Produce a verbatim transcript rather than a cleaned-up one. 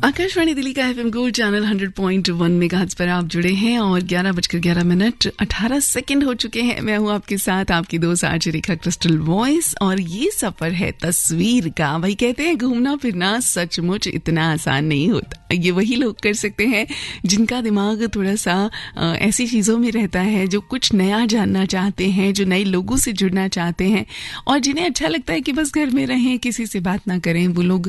आकाशवाणी दिल्ली का FM gold channel hundred point one megahertz पर आप जुड़े हैं और ग्यारह बजकर ग्यारह मिनट अठारह सेकंड हो चुके हैं। मैं हूं आपके साथ आपकी दोस्त आरजे रेखा क्रिस्टल वॉइस और ये सफर है तस्वीर का। वही कहते हैं घूमना फिरना सचमुच इतना आसान नहीं होता। ये वही लोग कर सकते हैं जिनका दिमाग थोड़ा सा आ, ऐसी चीज़ों में रहता है, जो कुछ नया जानना चाहते हैं, जो नए लोगों से जुड़ना चाहते हैं और जिन्हें अच्छा लगता है कि बस घर में रहें, किसी से बात ना करें। वो लोग